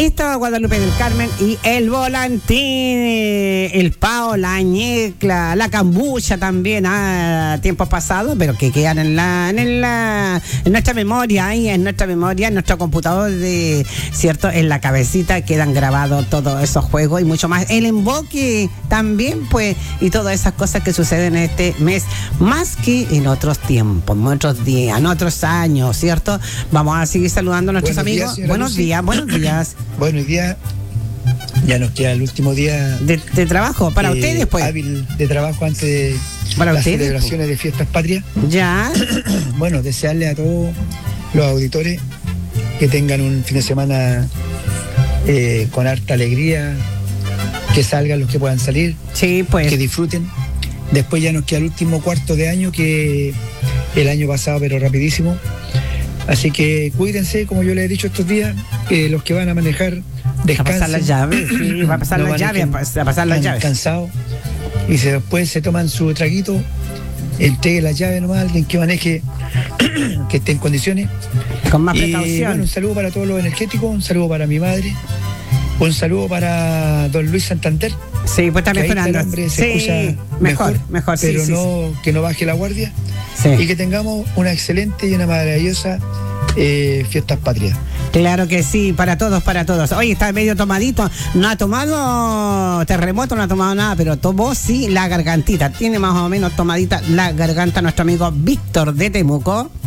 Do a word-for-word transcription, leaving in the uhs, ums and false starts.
Listo, Guadalupe del Carmen y el volantín, el pao, la ñecla, la cambucha también, a tiempos pasados, pero que quedan en la, en la, en nuestra memoria, ahí en nuestra memoria, en nuestro computador, de cierto, en la cabecita quedan grabados todos esos juegos y mucho más. El emboque también, pues, y todas esas cosas que suceden en este mes, más que en otros tiempos, en otros días, en otros años, ¿cierto? Vamos a seguir saludando a nuestros Buenos amigos. días, buenos Lucy. días, buenos días. Bueno, hoy día ya nos queda el último día De, de trabajo para eh, ustedes, pues. hábil de trabajo antes de Para las ustedes, celebraciones de fiestas patrias. Ya. Bueno, desearle a todos los auditores que tengan un fin de semana eh, con harta alegría, que salgan los que puedan salir, Sí, pues. que disfruten. Después ya nos queda el último cuarto de año, que el año pasado, pero rapidísimo. Así que cuídense, como yo les he dicho estos días, que los que van a manejar A descansen. pasar las llaves, sí, va a pasar No las llaves, a manejen pas- a pasar las tan llaves. cansados. Y se, después se toman su traguito, entregue las llaves nomás a alguien que maneje, que esté en condiciones. Con más Y precaución. bueno, un saludo para todos los energéticos, un saludo para mi madre, un saludo para don Luis Santander. Sí, pues Que también ahí está el Fernando. hombre, se Sí, escucha mejor, mejor, mejor, sí, pero sí, no que no baje la guardia sí. y que tengamos una excelente y una maravillosa eh, fiestas patrias. Claro que sí, para todos, para todos. Oye, está medio tomadito. No ha tomado terremoto, no ha tomado nada, pero tomó sí la gargantita. Tiene más o menos tomadita la garganta nuestro amigo Víctor de Temuco.